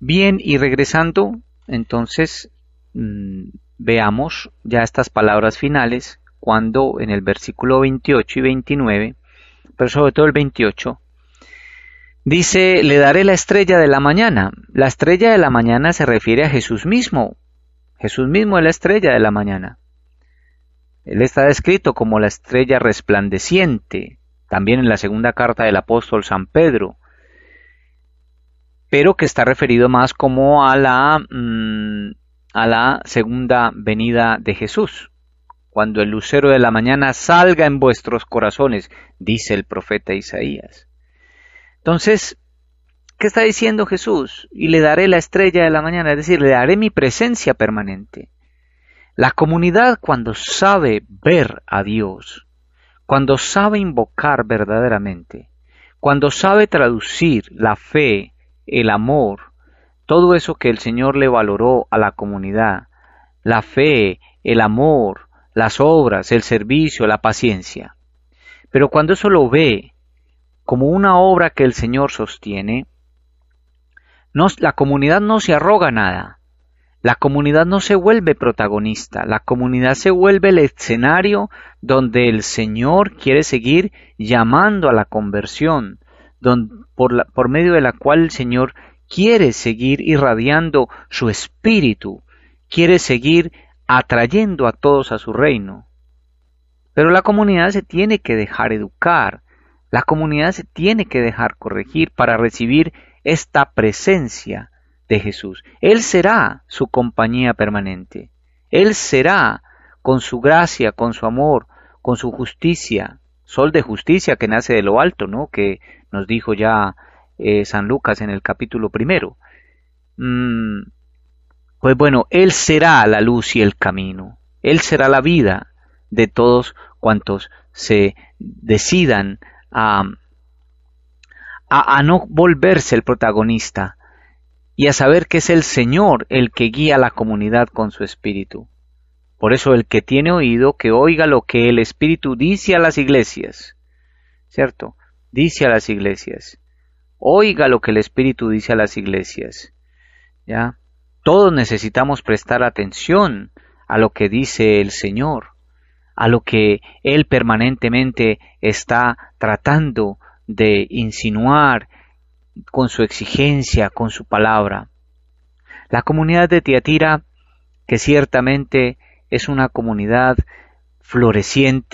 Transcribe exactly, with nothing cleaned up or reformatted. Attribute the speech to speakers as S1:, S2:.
S1: Bien, y regresando, entonces, mmm, veamos ya estas palabras finales, cuando en el versículo veintiocho y veintinueve, pero sobre todo el veintiocho, dice, le daré la estrella de la mañana. La estrella de la mañana se refiere a Jesús mismo. Jesús mismo es la estrella de la mañana. Él está descrito como la estrella resplandeciente, también en la segunda carta del apóstol San Pedro, pero que está referido más como a la, mmm, a la segunda venida de Jesús. Cuando el lucero de la mañana salga en vuestros corazones, dice el profeta Isaías. Entonces, ¿qué está diciendo Jesús? Y le daré la estrella de la mañana, es decir, le daré mi presencia permanente. La comunidad, cuando sabe ver a Dios, cuando sabe invocar verdaderamente, cuando sabe traducir la fe, el amor, todo eso que el Señor le valoró a la comunidad, la fe, el amor, las obras, el servicio, la paciencia. Pero cuando eso lo ve como una obra que el Señor sostiene, no, la comunidad no se arroga nada. La comunidad no se vuelve protagonista, la comunidad se vuelve el escenario donde el Señor quiere seguir llamando a la conversión, donde, por, la, por medio de la cual el Señor quiere seguir irradiando su espíritu, quiere seguir atrayendo a todos a su reino. Pero la comunidad se tiene que dejar educar, la comunidad se tiene que dejar corregir para recibir esta presencia de Jesús. Él será su compañía permanente. Él será, con su gracia, con su amor, con su justicia, sol de justicia que nace de lo alto, ¿no? Que nos dijo ya eh, San Lucas en el capítulo primero. Mm, pues bueno, Él será la luz y el camino. Él será la vida de todos cuantos se decidan a, a, a no volverse el protagonista, y a saber que es el Señor el que guía a la comunidad con su Espíritu. Por eso el que tiene oído, que oiga lo que el Espíritu dice a las iglesias. ¿Cierto? Dice a las iglesias. Oiga lo que el Espíritu dice a las iglesias. ¿Ya? Todos necesitamos prestar atención a lo que dice el Señor, a lo que Él permanentemente está tratando de insinuar con su exigencia, con su palabra. La comunidad de Tiatira, que ciertamente es una comunidad floreciente,